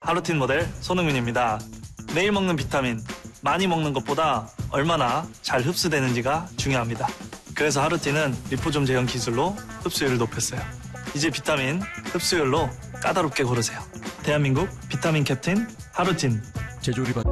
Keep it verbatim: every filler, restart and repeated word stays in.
하루틴 모델 손흥민입니다. 매일 먹는 비타민, 많이 먹는 것보다 얼마나 잘 흡수되는지가 중요합니다. 그래서 하루틴은 리포좀 제형 기술로 흡수율을 높였어요. 이제 비타민 흡수율로 까다롭게 고르세요. 대한민국 비타민 캡틴 하루틴. 제조리 받은